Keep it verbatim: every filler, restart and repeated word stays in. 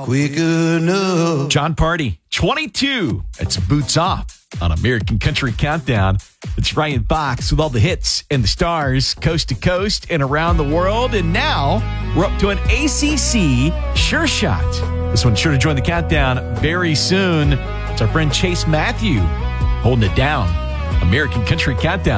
quick enough. John Party, twenty-two. It's Boots Off on American Country Countdown. It's Ryan Fox with all the hits and the stars coast to coast and around the world. And now we're up to an A C C Sure Shot. This one's sure to join the countdown very soon. It's our friend Chase Matthew holding it down. American Country Countdown.